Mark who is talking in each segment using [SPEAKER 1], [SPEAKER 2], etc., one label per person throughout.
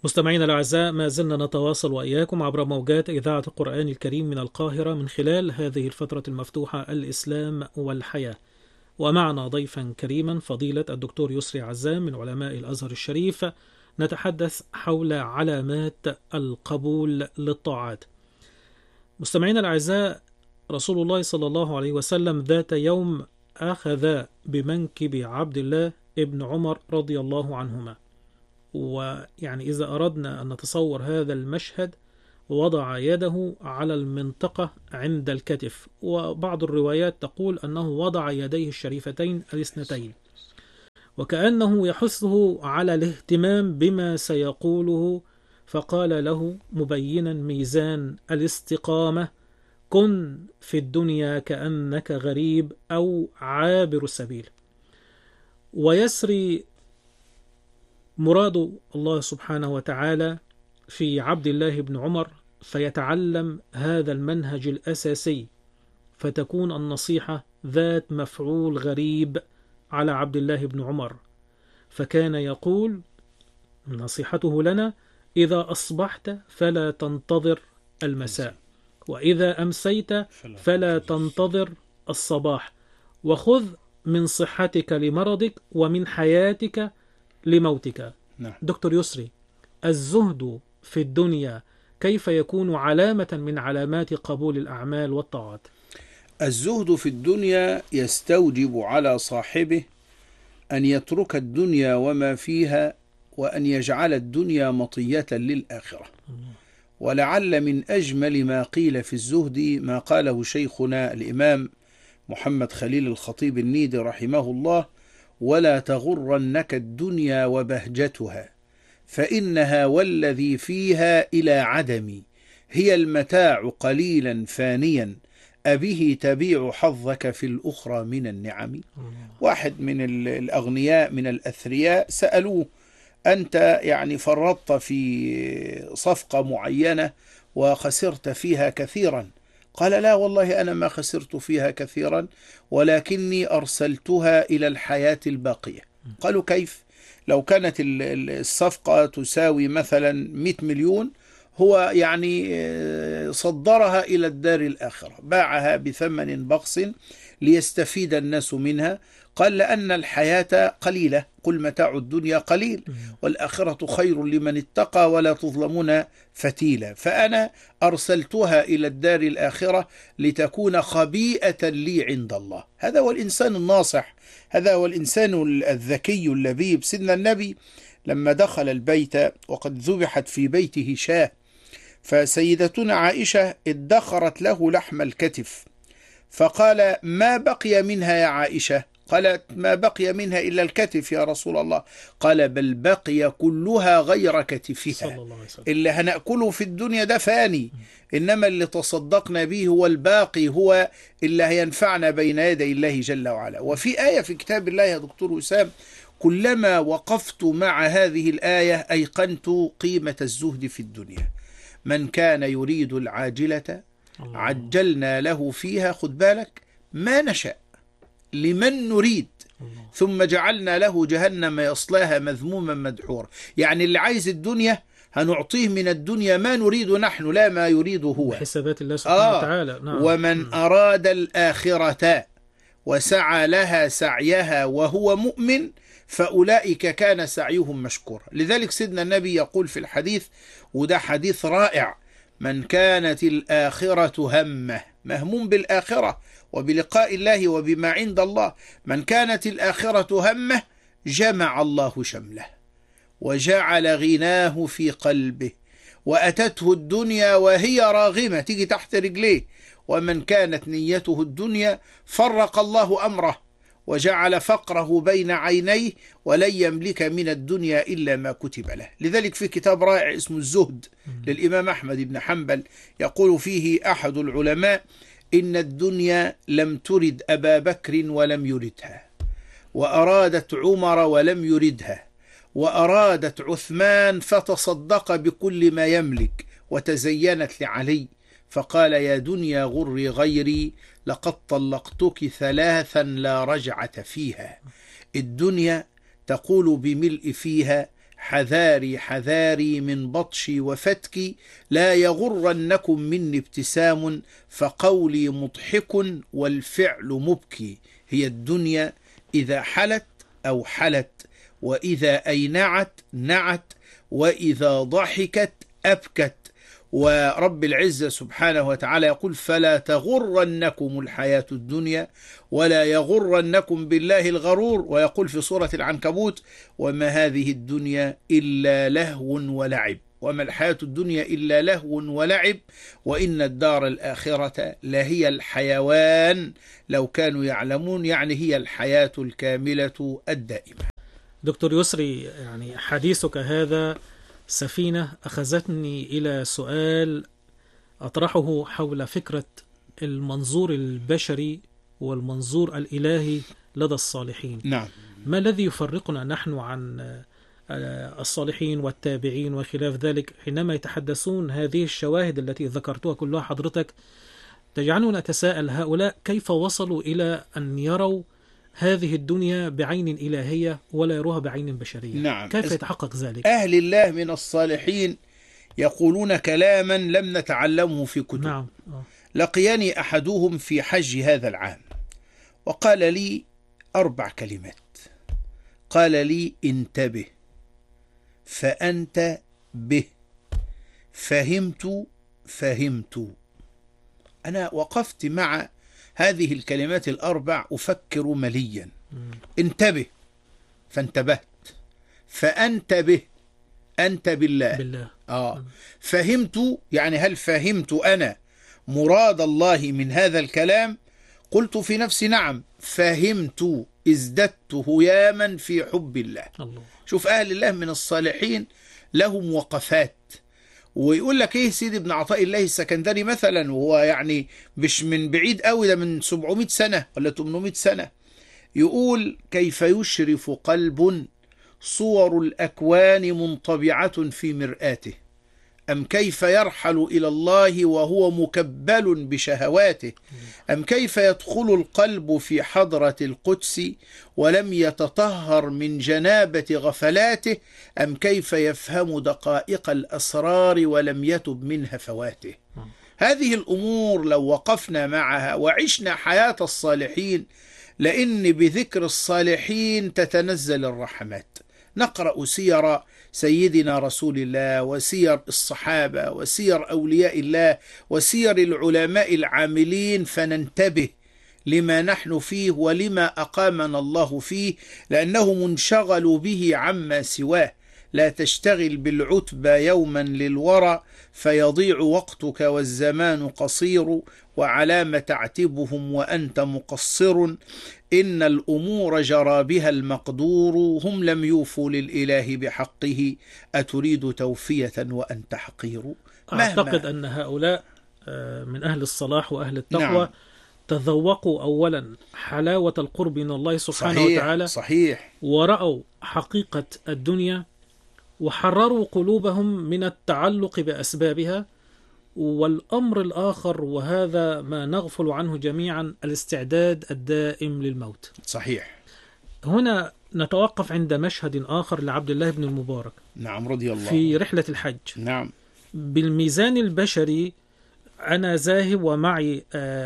[SPEAKER 1] مستمعينا الأعزاء، ما زلنا نتواصل وإياكم عبر موجات إذاعة القرآن الكريم من القاهرة من خلال هذه الفترة المفتوحة الإسلام والحياة، ومعنا ضيفا كريما فضيلة الدكتور يسري عزام من علماء الأزهر الشريف. نتحدث حول علامات القبول للطاعات. مستمعينا الأعزاء، رسول الله صلى الله عليه وسلم ذات يوم أخذ بمنكب عبد الله ابن عمر رضي الله عنهما، ويعني إذا أردنا أن نتصور هذا المشهد، وضع يده على المنطقة عند الكتف، وبعض الروايات تقول أنه وضع يديه الشريفتين الاثنتين، وكأنه يحثه على الاهتمام بما سيقوله، فقال له مبينا ميزان الاستقامة: كن في الدنيا كأنك غريب أو عابر السبيل. ويسري مراد الله سبحانه وتعالى في عبد الله بن عمر، فيتعلم هذا المنهج الأساسي، فتكون النصيحة ذات مفعول غريب على عبد الله بن عمر. فكان يقول نصيحته لنا: إذا أصبحت فلا تنتظر المساء، وإذا أمسيت فلا تنتظر الصباح، وخذ من صحتك لمرضك ومن حياتك لموتك.
[SPEAKER 2] نعم.
[SPEAKER 1] دكتور يسري، الزهد في الدنيا كيف يكون علامة من علامات قبول الأعمال والطاعات؟
[SPEAKER 2] الزهد في الدنيا يستوجب على صاحبه أن يترك الدنيا وما فيها، وأن يجعل الدنيا مطية للآخرة. ولعل من أجمل ما قيل في الزهد ما قاله شيخنا الإمام محمد خليل الخطيب النيدي رحمه الله: ولا تغرنك الدنيا وبهجتها، فإنها والذي فيها إلى عدم، هي المتاع قليلا فانيا، أبه تبيع حظك في الأخرى من النعم. واحد من الأغنياء من الأثرياء سألوه: أنت يعني فرطت في صفقة معينة وخسرت فيها كثيرا؟ قال: لا والله أنا ما خسرت فيها كثيرا، ولكني أرسلتها إلى الحياة الباقية. قالوا: كيف؟ لو كانت الصفقة تساوي مثلا 100 مليون، هو يعني صدرها إلى الدار الآخرة، باعها بثمن بخس ليستفيد الناس منها. قال: لأن الحياة قليلة، قل متاع الدنيا قليل، والآخرة خير لمن اتقى ولا تظلمون فتيلا. فأنا أرسلتها إلى الدار الآخرة لتكون خبيئة لي عند الله. هذا هو الإنسان الناصح، هذا هو الإنسان الذكي اللبيب. سيدنا النبي لما دخل البيت وقد ذبحت في بيته شاة، فسيدتنا عائشة ادخرت له لحم الكتف، فقال: ما بقي منها يا عائشة؟ قالت: ما بقي منها إلا الكتف يا رسول الله. قال: بل بقي كلها غير كتفها، اللي هنأكله في الدنيا ده فاني، إنما اللي تصدقنا به هو الباقي، هو اللي هينفعنا بين يدي الله جل وعلا. وفي آية في كتاب الله يا دكتور وسام، كلما وقفت مع هذه الآية أيقنت قيمة الزهد في الدنيا. من كان يريد العاجلة عجلنا له فيها، خد بالك، ما نشاء لمن نريد، ثم جعلنا له جهنم يصلاها مذموما مدحورا. يعني اللي عايز الدنيا هنعطيه من الدنيا ما نريد نحن، لا ما يريده هو،
[SPEAKER 1] بحسابات الله سبحانه وتعالى.
[SPEAKER 2] نعم. ومن أراد الآخرة وسعى لها سعيها وهو مؤمن فأولئك كان سعيهم مشكورا. لذلك سيدنا النبي يقول في الحديث، وده حديث رائع: من كانت الآخرة همه، مهموم بالآخرة وبلقاء الله وبما عند الله، من كانت الآخرة همه جمع الله شمله وجعل غناه في قلبه، وأتته الدنيا وهي راغمة، تيجي تحت رجليه. ومن كانت نيته الدنيا فرق الله أمره وجعل فقره بين عينيه، ولن يملك من الدنيا إلا ما كتب له. لذلك في كتاب رائع اسمه الزهد للإمام أحمد بن حنبل، يقول فيه أحد العلماء: إن الدنيا لم ترد أبا بكر ولم يردها، وأرادت عمر ولم يردها، وأرادت عثمان فتصدق بكل ما يملك، وتزينت لعلي فقال: يا دنيا غري غيري، لقد طلقتك ثلاثا لا رجعة فيها. الدنيا تقول بملء فيها حذاري حذاري من بطشي وفتكي، لا يغرنكم مني ابتسام، فقولي مضحك والفعل مبكي. هي الدنيا إذا حلت أو حلت، وإذا أينعت نعت، وإذا ضحكت أبكت. ورب العزة سبحانه وتعالى يقول: فلا تغرنكم الحياة الدنيا ولا يغرنكم بالله الغرور. ويقول في سورة العنكبوت: وما هذه الدنيا إلا لهو ولعب. وما الحياة الدنيا إلا لهو ولعب، وإن الدار الآخرة لهي الحيوان لو كانوا يعلمون. يعني هي الحياة الكاملة الدائمة.
[SPEAKER 1] دكتور يسري، يعني حديثك هذا سفينة أخذتني إلى سؤال أطرحه حول فكرة المنظور البشري والمنظور الإلهي لدى الصالحين.
[SPEAKER 2] نعم.
[SPEAKER 1] ما الذي يفرقنا نحن عن الصالحين والتابعين وخلاف ذلك حينما يتحدثون هذه الشواهد التي ذكرتها كلها حضرتك؟ تجعلنا نتساءل هؤلاء كيف وصلوا إلى أن يروا هذه الدنيا بعين إلهية ولا يروها بعين بشرية؟
[SPEAKER 2] نعم.
[SPEAKER 1] كيف يتحقق ذلك؟
[SPEAKER 2] أهل الله من الصالحين يقولون كلاما لم نتعلمه في كتب.
[SPEAKER 1] نعم.
[SPEAKER 2] لقيني أحدهم في حج هذا العام وقال لي 4 كلمات. قال لي: انتبه، فأنت به، فهمت. أنا وقفت مع هذه الكلمات ال4 أفكر مليا. انتبه، فانتبهت. فأنت به، أنت بالله. فهمت، يعني هل فهمت أنا مراد الله من هذا الكلام؟ قلت في نفسي: نعم فهمت، ازددت هياما في حب الله. شوف أهل الله من الصالحين لهم وقفات. ويقول لك ايه سيدي ابن عطاء الله السكندري مثلا، وهو يعني مش من بعيد قوي، ده من 700 سنة ولا 800 سنة، يقول: كيف يشرف قلب صور الأكوان منطبعة في مرآته، أم كيف يرحل إلى الله وهو مكبل بشهواته، أم كيف يدخل القلب في حضرة القدس ولم يتطهر من جنابة غفلاته، أم كيف يفهم دقائق الأسرار ولم يتب من هفواته. هذه الأمور لو وقفنا معها وعشنا حياة الصالحين، لأن بذكر الصالحين تتنزل الرحمات. نقرأ سير سيدنا رسول الله وسير الصحابة وسير أولياء الله وسير العلماء العاملين، فننتبه لما نحن فيه ولما أقامنا الله فيه، لأنهم انشغلوا به عما سواه. لا تشتغل بالعتبى يوما للورى، فيضيع وقتك والزمان قصير، وعلام تعتبهم وأنت مقصر، إن الأمور جرى بها المقدور، هم لم يوفوا للإله بحقه، أتريد توفية وأنت حقير.
[SPEAKER 1] أعتقد أن هؤلاء من أهل الصلاح وأهل التقوى. نعم. تذوقوا أولا حلاوة القرب من الله سبحانه وتعالى.
[SPEAKER 2] صحيح.
[SPEAKER 1] ورأوا حقيقة الدنيا وحرروا قلوبهم من التعلق بأسبابها. والأمر الآخر، وهذا ما نغفل عنه جميعا، الاستعداد الدائم للموت.
[SPEAKER 2] صحيح.
[SPEAKER 1] هنا نتوقف عند مشهد آخر لعبد الله بن المبارك.
[SPEAKER 2] نعم، رضي الله،
[SPEAKER 1] في رحلة الحج.
[SPEAKER 2] نعم.
[SPEAKER 1] بالميزان البشري أنا ذاهب ومعي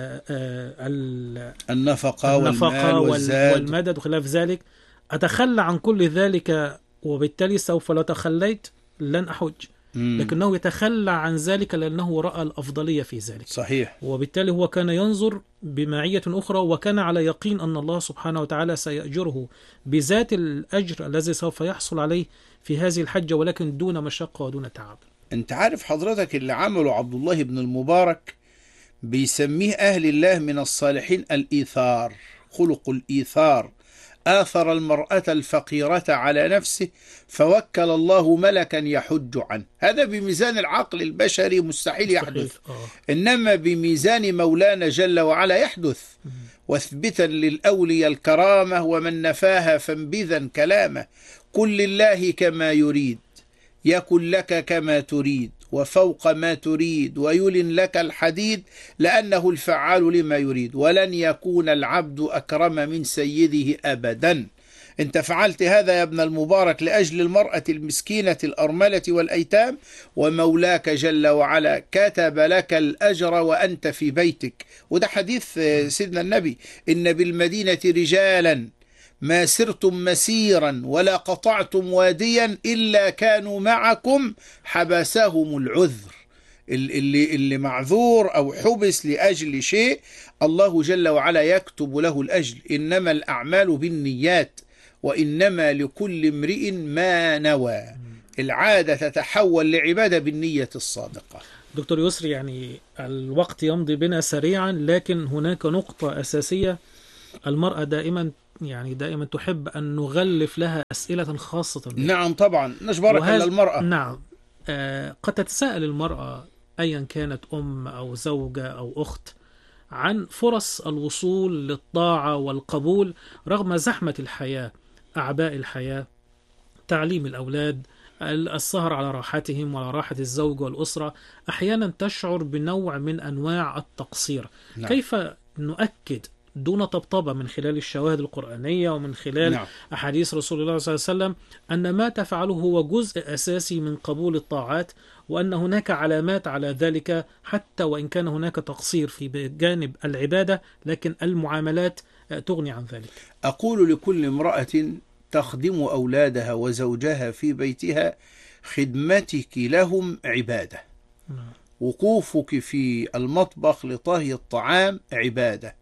[SPEAKER 2] النفقة
[SPEAKER 1] والمدد وخلاف ذلك، أتخلى عن كل ذلك، وبالتالي سوف لو تخليت لن أحج. لكنه يتخلى عن ذلك لأنه رأى الأفضلية في ذلك.
[SPEAKER 2] صحيح.
[SPEAKER 1] وبالتالي هو كان ينظر بمعية أخرى، وكان على يقين أن الله سبحانه وتعالى سيأجره بذات الأجر الذي سوف يحصل عليه في هذه الحجة، ولكن دون مشقة ودون تعب.
[SPEAKER 2] أنت عارف حضرتك اللي عمله عبد الله بن المبارك بيسميه أهل الله من الصالحين الإيثار، خلق الإيثار. آثر المرأة الفقيرة على نفسه فوكل الله ملكا يحج عنه. هذا بميزان العقل البشري مستحيل يحدث. إنما بميزان مولانا جل وعلا يحدث. واثبتا للأولياء الكرامة، ومن نفاها فانبذا كلامه. كن لله كما يريد، يكن لك كما تريد، وفوق ما تريد، ويلن لك الحديد، لأنه الفعال لما يريد. ولن يكون العبد أكرم من سيده أبدا. أنت فعلت هذا يا ابن المبارك لأجل المرأة المسكينة الأرملة والأيتام، ومولاك جل وعلا كتب لك الأجر وأنت في بيتك. وده حديث سيدنا النبي: إن بالمدينة رجالا ما سرتم مسيرا ولا قطعتم واديا إلا كانوا معكم حبسهم العذر. اللي معذور أو حبس لأجل شيء الله جل وعلا يكتب له الأجر. إنما الأعمال بالنيات وإنما لكل امرئ ما نوى. العادة تتحول لعبادة بالنية الصادقة.
[SPEAKER 1] دكتور يسري، يعني الوقت يمضي بنا سريعا، لكن هناك نقطة أساسية المرأة دائما تحب أن نغلف لها أسئلة خاصة بها.
[SPEAKER 2] نعم طبعا، نجبرك إلا المرأة.
[SPEAKER 1] نعم. قد تتساءل المرأة أيا كانت أم أو زوجة أو أخت عن فرص الوصول للطاعة والقبول رغم زحمة الحياة، أعباء الحياة، تعليم الأولاد، السهر على راحتهم وعلى راحة الزوج والأسرة. أحيانا تشعر بنوع من أنواع التقصير.
[SPEAKER 2] نعم.
[SPEAKER 1] كيف نؤكد دون طبطبة من خلال الشواهد القرآنية ومن خلال
[SPEAKER 2] نعم.
[SPEAKER 1] أحاديث رسول الله صلى الله عليه وسلم أن ما تفعله هو جزء أساسي من قبول الطاعات، وأن هناك علامات على ذلك حتى وإن كان هناك تقصير في جانب العبادة، لكن المعاملات تغني عن ذلك؟
[SPEAKER 2] أقول لكل امرأة تخدم أولادها وزوجها في بيتها: خدمتك لهم عبادة. وقوفك في المطبخ لطهي الطعام عبادة.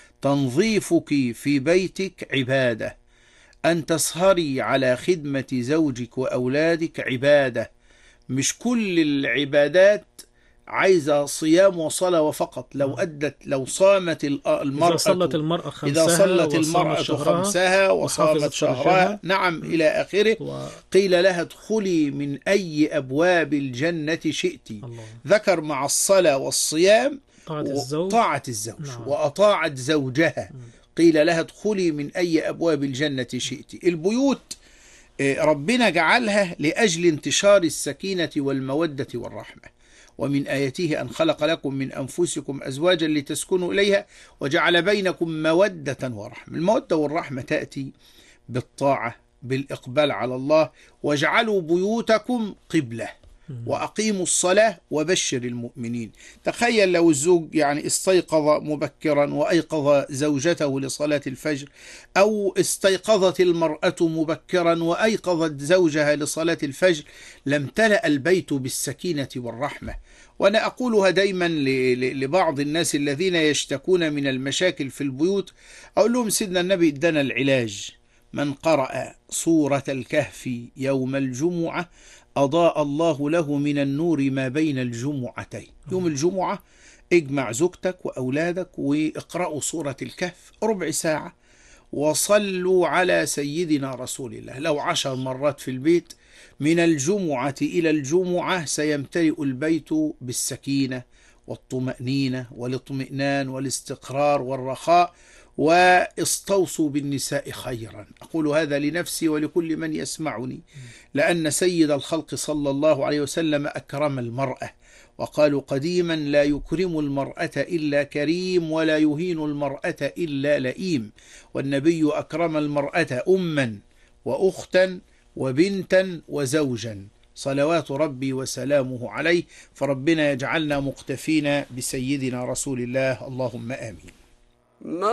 [SPEAKER 2] تنظيفك في بيتك عبادة. أن تسهري على خدمة زوجك وأولادك عبادة. مش كل العبادات عايزة صيام وصلاة وفقط. لو صامت المرأة، إذا صلت المرأة خمسها وصامت شهرها، نعم إلى آخره، قيل لها ادخلي من أي أبواب الجنة شئت. ذكر مع الصلاة والصيام طاعة الزوج. نعم. وأطاعت زوجها، قيل لها ادخلي من أي أبواب الجنة شئت. البيوت ربنا جعلها لأجل انتشار السكينة والمودة والرحمة. ومن آياته أن خلق لكم من أنفسكم أزواجا لتسكنوا إليها وجعل بينكم مودة ورحمة. المودة والرحمة تأتي بالطاعة، بالإقبال على الله. واجعلوا بيوتكم قبلة وأقيموا الصلاة وبشر المؤمنين. تخيل لو الزوج استيقظ مبكرا وأيقظ زوجته لصلاة الفجر، أو استيقظت المرأة مبكرا وأيقظت زوجها لصلاة الفجر، لامتلأ البيت بالسكينة والرحمة. وأنا أقولها دايما لبعض الناس الذين يشتكون من المشاكل في البيوت، أقول لهم سيدنا النبي ادنا العلاج: من قرأ سورة الكهف يوم الجمعة أضاء الله له من النور ما بين الجمعتين. يوم الجمعة اجمع زوجتك وأولادك واقرأوا سورة الكهف ربع ساعة، وصلوا على سيدنا رسول الله. لو 10 مرات في البيت من الجمعة إلى الجمعة سيمتلئ البيت بالسكينة والطمأنينة والاطمئنان والاستقرار والرخاء. واستوصوا بالنساء خيرا. أقول هذا لنفسي ولكل من يسمعني، لأن سيد الخلق صلى الله عليه وسلم أكرم المرأة، وقالوا قديما: لا يكرم المرأة إلا كريم ولا يهين المرأة إلا لئيم. والنبي أكرم المرأة أما وأختا وبنتا وزوجا صلوات ربي وسلامه عليه. فربنا يجعلنا مقتفين بسيدنا رسول الله، اللهم آمين.